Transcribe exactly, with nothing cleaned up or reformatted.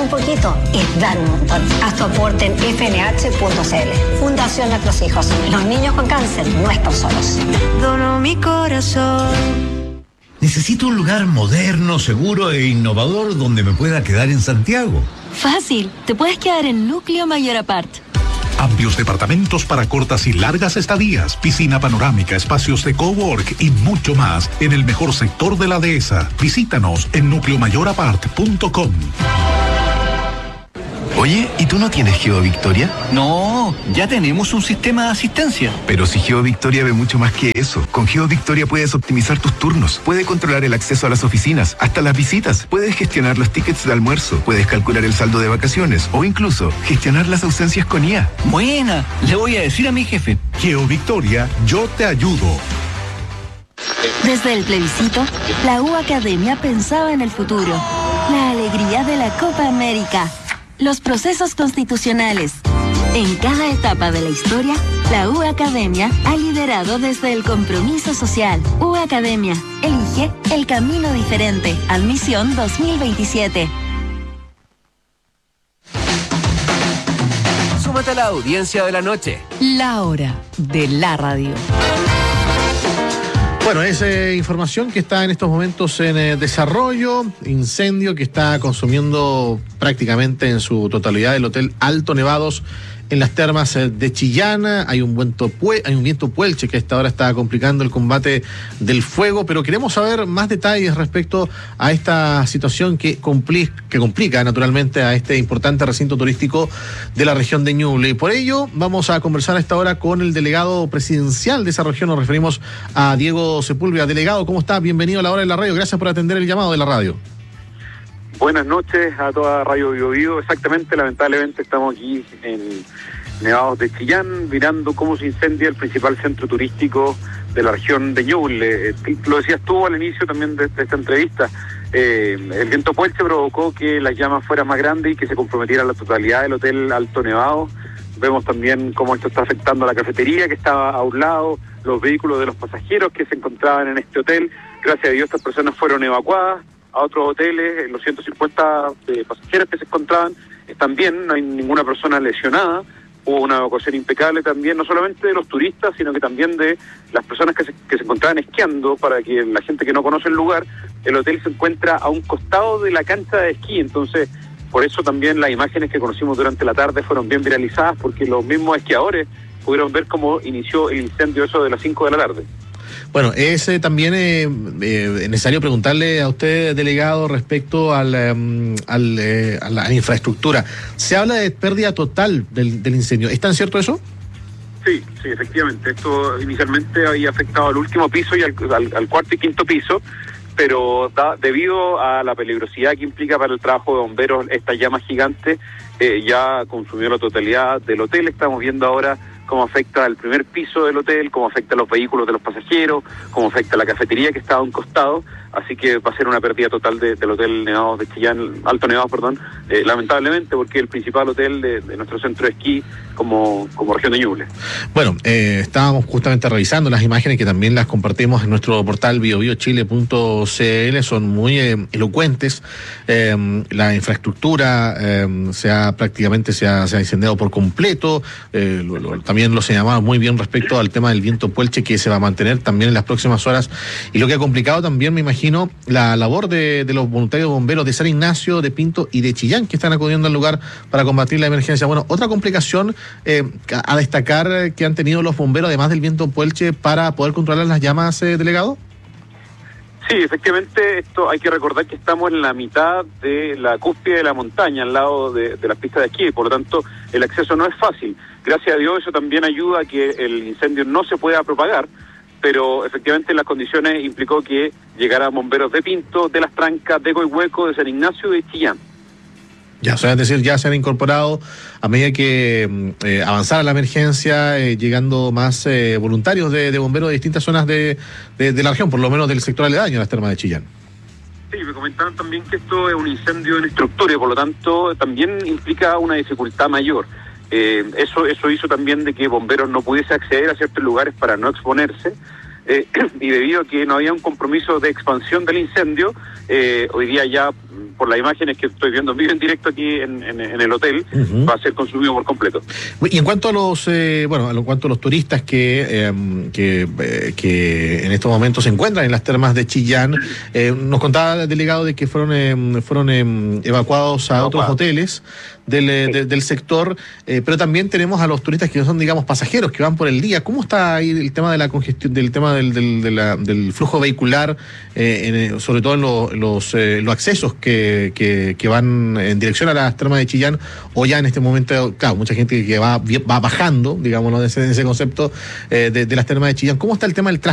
un poquito es dar un montón. Haz tu aporte en f n h punto c l. Fundación Nuestros Hijos. Los niños con cáncer no están solos. Dono mi corazón. Necesito un lugar moderno, seguro e innovador donde me pueda quedar en Santiago. Fácil, te puedes quedar en Núcleo Mayor Apart. Amplios departamentos para cortas y largas estadías, piscina panorámica, espacios de cowork y mucho más en el mejor sector de la dehesa. Visítanos en núcleo mayor apart punto com. Oye, ¿y tú no tienes GeoVictoria? No, ya tenemos un sistema de asistencia. Pero si GeoVictoria ve mucho más que eso. Con GeoVictoria puedes optimizar tus turnos, puedes controlar el acceso a las oficinas, hasta las visitas, puedes gestionar los tickets de almuerzo, puedes calcular el saldo de vacaciones o incluso gestionar las ausencias con I A. Buena, le voy a decir a mi jefe. GeoVictoria, yo te ayudo. Desde el plebiscito, la U Academia pensaba en el futuro, la alegría de la Copa América, los procesos constitucionales. En cada etapa de la historia, la U Academia ha liderado desde el compromiso social. U Academia, elige el camino diferente. Admisión dos mil veintisiete. Súmate a la audiencia de la noche. La hora de la radio. Bueno, es eh, información que está en estos momentos en eh, desarrollo, incendio que está consumiendo prácticamente en su totalidad el Hotel Alto Nevados en las termas eh, de Chillán. Hay un viento pue hay un viento puelche que a esta hora está complicando el combate del fuego, pero queremos saber más detalles respecto a esta situación que, compli que complica naturalmente a este importante recinto turístico de la región de Ñuble. Y por ello vamos a conversar a esta hora con el delegado presidencial de esa región. Nos referimos a Diego Sepúlveda. Delegado, ¿cómo está? Bienvenido a la hora de la radio. Gracias por atender el llamado de la radio. Buenas noches a toda Radio Bio Bio. Exactamente, lamentablemente estamos aquí en Nevados de Chillán, mirando cómo se incendia el principal centro turístico de la región de Ñuble. Eh, lo decías tú al inicio también de, de esta entrevista. Eh, el viento puelche provocó que las llamas fueran más grandes y que se comprometiera la totalidad del Hotel Alto Nevados. Vemos también cómo esto está afectando a la cafetería que estaba a un lado, los vehículos de los pasajeros que se encontraban en este hotel. Gracias a Dios estas personas fueron evacuadas a otros hoteles. Los ciento cincuenta eh, pasajeros que se encontraban están bien, no hay ninguna persona lesionada. Hubo una evacuación impecable también, no solamente de los turistas, sino que también de las personas que se, que se encontraban esquiando. Para que la gente que no conoce el lugar, el hotel se encuentra a un costado de la cancha de esquí, entonces por eso también las imágenes que conocimos durante la tarde fueron bien viralizadas, porque los mismos esquiadores pudieron ver cómo inició el incendio eso de las cinco de la tarde. Bueno, es eh, también eh, eh, necesario preguntarle a usted, delegado, respecto al, um, al, eh, a la infraestructura. Se habla de pérdida total del, del incendio. ¿Es tan cierto eso? Sí, sí, efectivamente. Esto inicialmente había afectado al último piso y al, al, al cuarto y quinto piso, pero da, debido a la peligrosidad que implica para el trabajo de bomberos esta llama gigante, eh, ya consumió la totalidad del hotel. Estamos viendo ahora cómo afecta al primer piso del hotel, cómo afecta a los vehículos de los pasajeros, cómo afecta a la cafetería que estaba a un costado, así que va a ser una pérdida total de, del Hotel Nevados de Chillán, Alto Nevados, perdón, eh, lamentablemente, porque es el principal hotel de, de nuestro centro de esquí como, como región de Ñuble. Bueno, eh, estábamos justamente revisando las imágenes que también las compartimos en nuestro portal bio bio chile punto c l, son muy eh, elocuentes. Eh, la infraestructura eh, se ha prácticamente se ha, se ha incendiado por completo. Eh, lo, lo, también lo señalaba muy bien respecto al tema del viento puelche, que se va a mantener también en las próximas horas, y lo que ha complicado también, me imagino, la labor de, de los voluntarios bomberos de San Ignacio, de Pinto y de Chillán, que están acudiendo al lugar para combatir la emergencia. Bueno, otra complicación eh, a destacar que han tenido los bomberos, además del viento puelche, para poder controlar las llamas, eh, delegado. Sí, efectivamente, esto hay que recordar que estamos en la mitad de la cúspide de la montaña, al lado de, de las pistas de esquí, por lo tanto el acceso no es fácil. Gracias a Dios eso también ayuda a que el incendio no se pueda propagar, pero efectivamente las condiciones implicó que llegaran bomberos de Pinto, de Las Trancas, de Coihueco, de San Ignacio y de Chillán. Ya, o sea, es decir, ya se han incorporado a medida que eh, avanzara la emergencia, eh, llegando más eh, voluntarios de, de bomberos de distintas zonas de, de, de la región, por lo menos del sector aledaño a las termas de Chillán. Sí, me comentaban también que esto es un incendio en estructura y por lo tanto también implica una dificultad mayor. Eh, eso, eso hizo también de que bomberos no pudiese acceder a ciertos lugares para no exponerse. Eh, y debido a que no había un compromiso de expansión del incendio, eh, hoy día ya por las imágenes que estoy viendo vivo en directo aquí en, en, en el hotel, uh-huh. va a ser consumido por completo. Y en cuanto a los, eh, bueno, en cuanto a los turistas que, eh, que, eh, que en estos momentos se encuentran en las termas de Chillán, eh, nos contaba el delegado de que fueron, eh, fueron eh, evacuados a no, otros pa. hoteles del, sí. de, del sector, eh, pero también tenemos a los turistas que son, digamos, pasajeros, que van por el día. ¿Cómo está ahí el tema de la congestión, del tema del, del, de la, del flujo vehicular, eh, en, sobre todo en lo, los, eh, los accesos que, que, que van en dirección a las termas de Chillán, o ya en este momento, claro, mucha gente que va, va bajando, digámoslo, en ese, en ese concepto eh, de, de las termas de Chillán? ¿Cómo está el tema del tráfico